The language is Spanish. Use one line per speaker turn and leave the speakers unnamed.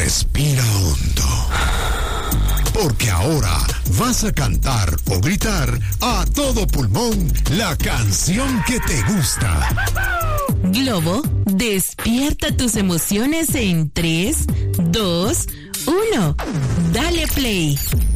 Respira hondo. Porque ahora vas a cantar o gritar a todo pulmón la canción que te gusta.
Globo, despierta tus emociones en 3, 2, 1. Dale play.